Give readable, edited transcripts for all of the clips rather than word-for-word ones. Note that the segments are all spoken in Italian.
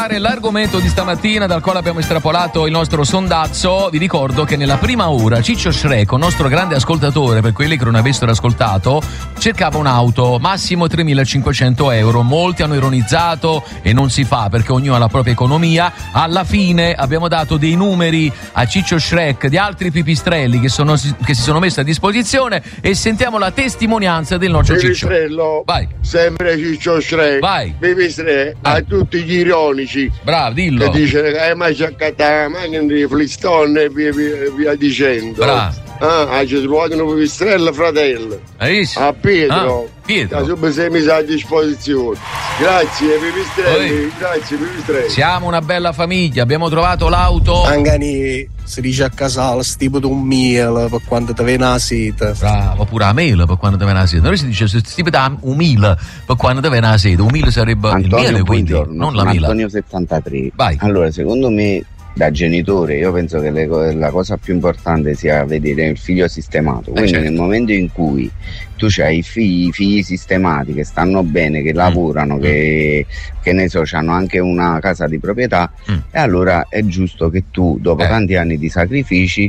L'argomento di stamattina dal quale abbiamo estrapolato il nostro sondazzo. Vi ricordo che nella prima ora Ciccio Shrek, un nostro grande ascoltatore, per quelli che non avessero ascoltato, cercava un'auto massimo 3.500 euro. Molti hanno ironizzato e non si fa perché ognuno ha la propria economia. Alla fine abbiamo dato dei numeri a Ciccio Shrek di altri pipistrelli che si sono messi a disposizione e sentiamo la testimonianza del nostro Ciccio. Pipistrello, vai, sempre Ciccio Shrek, vai, Pipistrello, a tutti gli ironici. Bravo, dillo. Che dice che mai c'è accattata la macchina di Flintstone e via dicendo. Bravo. Ci trovato un pipistrello, fratello. Hai visto? A Pietro. Pietro. Subito sei mesi a disposizione. Grazie pipistrelli, grazie pipistrelli. Siamo una bella famiglia, abbiamo trovato l'auto. Angani si dice a casale, tipo di un miele per quando ti viene la sete. Bravo, pure a mele per quando ti viene la sete. Noi si dice tipo da un mele per quando ti viene la sete. Un mele sarebbe Antonio, il miele, quindi buongiorno, non la mela. Antonio 73. Vai. Allora, secondo me, da genitore, io penso che la cosa più importante sia vedere il figlio sistemato. Quindi certo. Nel momento in cui tu hai i figli sistemati che stanno bene, che lavorano, che ne so, hanno anche una casa di proprietà, e allora è giusto che tu, dopo tanti anni di sacrifici,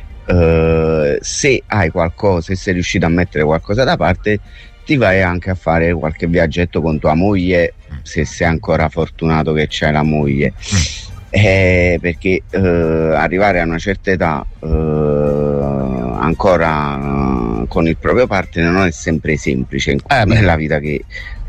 se hai qualcosa, se sei riuscito a mettere qualcosa da parte, ti vai anche a fare qualche viaggetto con tua moglie, se sei ancora fortunato che c'è la moglie. Perché arrivare a una certa età ancora con il proprio partner non è sempre semplice nella vita che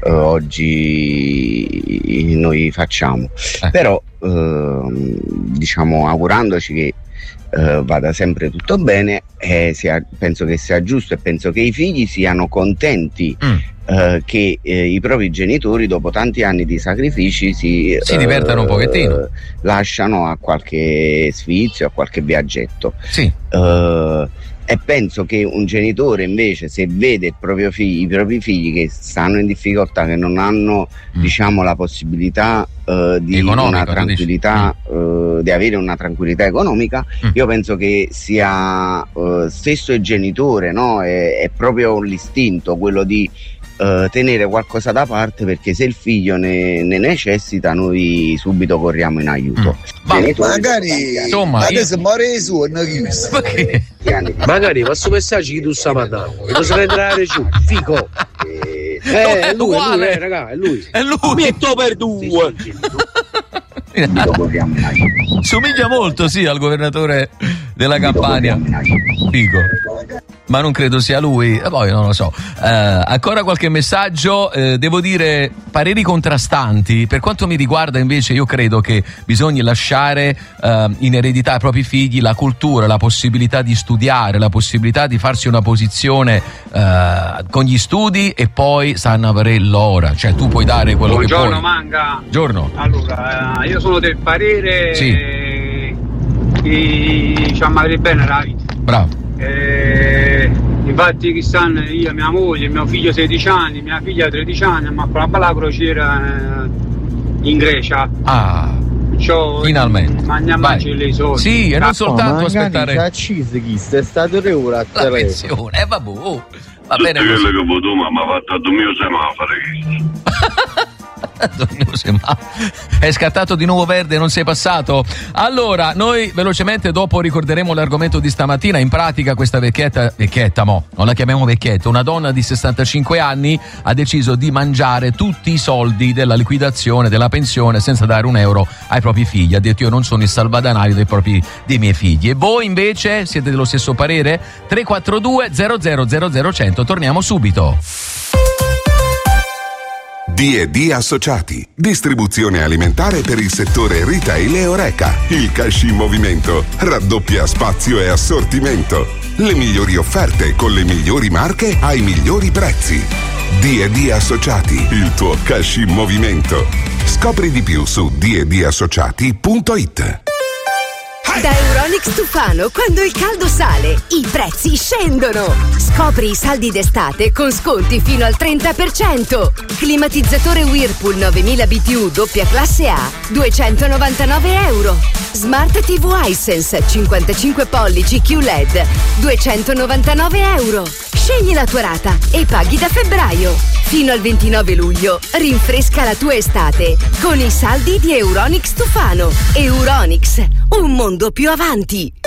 oggi noi facciamo, però diciamo augurandoci che vada sempre tutto bene, penso che sia giusto e penso che i figli siano contenti che i propri genitori dopo tanti anni di sacrifici si divertano un pochettino, lasciano a qualche sfizio, a qualche viaggetto. Sì. E penso che un genitore invece, se vede i propri figli che stanno in difficoltà, che non hanno diciamo la possibilità di una tranquillità, di avere una tranquillità economica, io penso che sia stesso il genitore, no? È proprio l'istinto quello di tenere qualcosa da parte, perché se il figlio ne necessita noi subito corriamo in aiuto. Magari insomma adesso muore su e non chiuso. Magari questo messaggio che tu stai mandando lo si prenderà giù fico. È lui, raga, è lui. Metto per due. Somiglia molto, sì, al governatore della Campania. Figo. Ma non credo sia lui, poi non lo so. Ancora qualche messaggio, devo dire pareri contrastanti. Per quanto mi riguarda invece io credo che bisogna lasciare in eredità ai propri figli la cultura, la possibilità di studiare, la possibilità di farsi una posizione con gli studi e poi sanno avere l'ora, cioè tu puoi dare quello che puoi. Buongiorno Manga. Buongiorno. Allora, io sono del parere sì. Che ci amare bene la vita. Bravo. Infatti quest'anno io, mia moglie, mio figlio 16 anni, mia figlia 13 anni, ma con una bella crociera in Grecia. Finalmente mangiamo le soldi. Sì, e non soltanto aspettare la cheese chi è stato 3 ore a la pensione. Vabbè, va bene così. Quello che tu mi ha fatto a 2000 semafori. È scattato di nuovo verde, non sei passato. Allora, noi velocemente dopo ricorderemo l'argomento di stamattina. In pratica questa vecchietta non la chiamiamo vecchietta, una donna di 65 anni ha deciso di mangiare tutti i soldi della liquidazione della pensione senza dare un euro ai propri figli. Ha detto: io non sono il salvadanaio dei miei figli. E voi invece siete dello stesso parere? 342 00 100. Torniamo subito. D&D Associati, distribuzione alimentare per il settore retail e Horeca. Il cash in movimento raddoppia spazio e assortimento. Le migliori offerte con le migliori marche ai migliori prezzi. D&D Associati, il tuo cash in movimento. Scopri di più su d&dassociati.it. Da Euronics Tufano, quando il caldo sale, i prezzi scendono. Scopri i saldi d'estate con sconti fino al 30%. Climatizzatore Whirlpool 9000 BTU doppia classe A, 299 euro. Smart TV Hisense 55 pollici QLED, 299 euro. Scegli la tua rata e paghi da febbraio. Fino al 29 luglio rinfresca la tua estate con i saldi di Euronics Tufano. Euronics, un mondo più avanti.